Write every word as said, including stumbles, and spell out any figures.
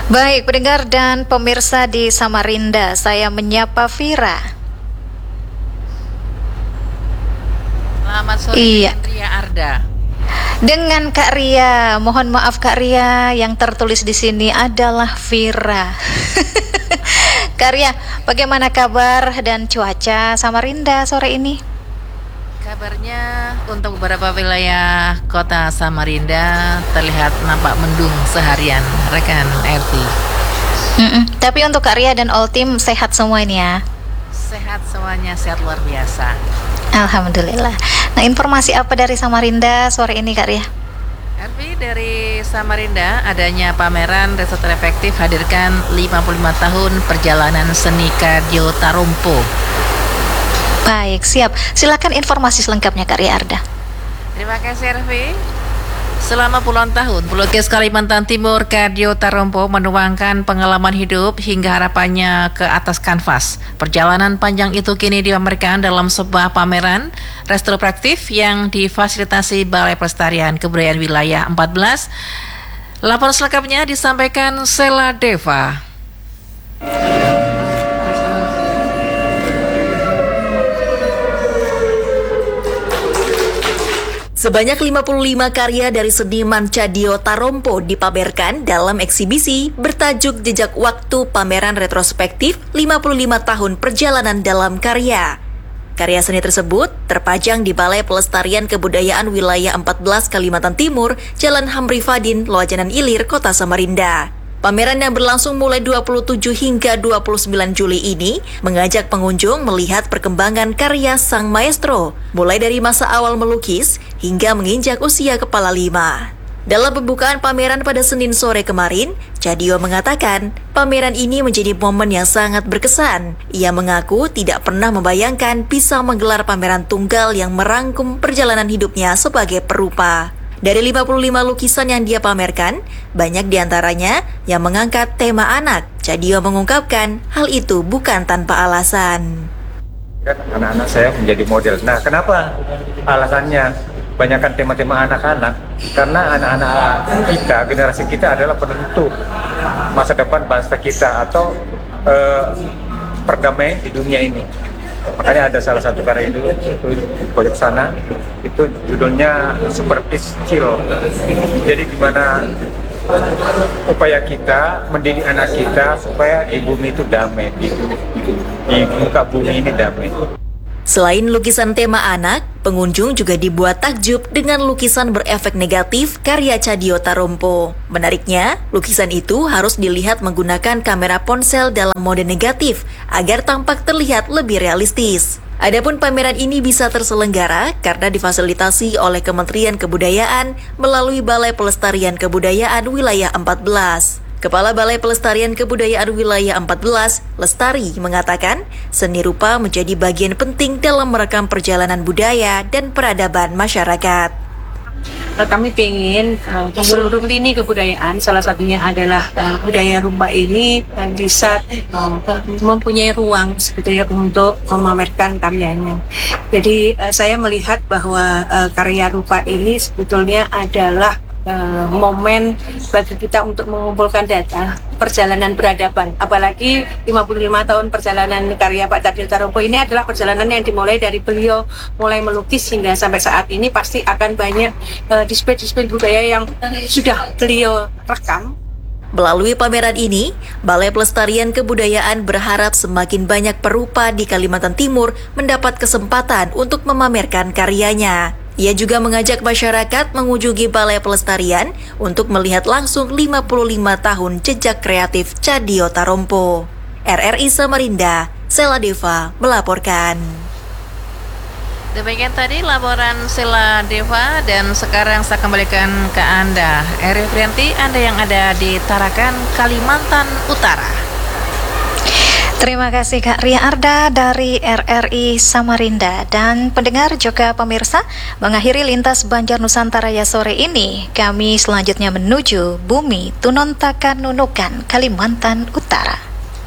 Baik, pendengar dan pemirsa di Samarinda, saya menyapa Vira. Selamat sore, Iya. Ria Arda. Dengan Kak Ria, mohon maaf Kak Ria, yang tertulis di sini adalah Vira. Kak Ria, bagaimana kabar dan cuaca Samarinda sore ini? Kabarnya untuk beberapa wilayah kota Samarinda terlihat nampak mendung seharian, rekan R T. Mm-mm. Tapi untuk Kak Ria dan all tim sehat semua ini ya? Sehat semuanya, sehat luar biasa. Alhamdulillah. Nah, informasi apa dari Samarinda sore ini Kak Ria? R T dari Samarinda, adanya pameran retrospektif hadirkan lima puluh lima tahun perjalanan seni Kadyo Tarompo. Baik, siap. Silakan informasi selengkapnya Kak Ria Arda. Terima kasih R V. Selama puluhan tahun, pelukis Kalimantan Timur Kadyo Tarompo menuangkan pengalaman hidup hingga harapannya ke atas kanvas. Perjalanan panjang itu kini dipamerkan dalam sebuah pameran retrospektif yang difasilitasi Balai Pelestarian Kebudayaan Wilayah empat belas. Laporan selengkapnya disampaikan Sela Deva. Sebanyak lima puluh lima karya dari seniman Kadyo Tarompo dipamerkan dalam eksibisi bertajuk Jejak Waktu Pameran Retrospektif lima puluh lima Tahun Perjalanan Dalam Karya. Karya seni tersebut terpajang di Balai Pelestarian Kebudayaan Wilayah empat belas Kalimantan Timur, Jalan Hamri Fadin, Loajanan Ilir, Kota Samarinda. Pameran yang berlangsung mulai dua puluh tujuh hingga dua puluh sembilan Juli ini mengajak pengunjung melihat perkembangan karya sang maestro, mulai dari masa awal melukis hingga menginjak usia kepala lima. Dalam pembukaan pameran pada Senin sore kemarin, Kadyo mengatakan pameran ini menjadi momen yang sangat berkesan. Ia mengaku tidak pernah membayangkan bisa menggelar pameran tunggal yang merangkum perjalanan hidupnya sebagai perupa. Dari lima puluh lima lukisan yang dia pamerkan, banyak diantaranya yang mengangkat tema anak. Kadyo mengungkapkan hal itu bukan tanpa alasan. Kan anak-anak saya menjadi model. Nah, kenapa alasannya? Banyakkan tema-tema anak-anak, karena anak-anak kita, generasi kita adalah penentu masa depan bangsa kita atau eh, perdamaian di dunia ini. Makanya ada salah satu karya itu, itu pojok sana, itu judulnya Seperti Skill. Jadi gimana upaya kita mendidik anak kita supaya di bumi itu damai, di, di muka bumi ini damai. Selain lukisan tema anak, pengunjung juga dibuat takjub dengan lukisan berefek negatif karya Kadyo Tarompo. Menariknya, lukisan itu harus dilihat menggunakan kamera ponsel dalam mode negatif agar tampak terlihat lebih realistis. Adapun pameran ini bisa terselenggara karena difasilitasi oleh Kementerian Kebudayaan melalui Balai Pelestarian Kebudayaan Wilayah empat belas. Kepala Balai Pelestarian Kebudayaan Wilayah empat belas, Lestari, mengatakan seni rupa menjadi bagian penting dalam merekam perjalanan budaya dan peradaban masyarakat. Kami ingin uh, seluruh lini kebudayaan, salah satunya adalah uh, budaya rupa ini uh, bisa uh, mempunyai ruang sebetulnya untuk memamerkan karyanya. Jadi uh, saya melihat bahwa uh, karya rupa ini sebetulnya adalah Uh, momen bagi kita untuk mengumpulkan data perjalanan peradaban. Apalagi lima puluh lima tahun perjalanan karya Pak Kadyo Tarompo ini adalah perjalanan yang dimulai dari beliau mulai melukis hingga sampai saat ini pasti akan banyak uh, display-display budaya yang sudah beliau rekam. Melalui pameran ini, Balai Pelestarian Kebudayaan berharap semakin banyak perupa di Kalimantan Timur mendapat kesempatan untuk memamerkan karyanya. Ia juga mengajak masyarakat mengunjungi Balai Pelestarian untuk melihat langsung lima puluh lima tahun jejak kreatif Kadyo Tarompo. R R I Samarinda, Sela Deva melaporkan. Demikian tadi laporan Sela Deva, dan sekarang saya kembalikan ke Anda, Eri Frianti, Anda yang ada di Tarakan, Kalimantan Utara. Terima kasih Kak Ria Arda dari R R I Samarinda. Dan pendengar juga pemirsa, mengakhiri lintas Banjar Nusantara ya sore ini, kami selanjutnya menuju Bumi Tunontakan Nunukan, Kalimantan Utara.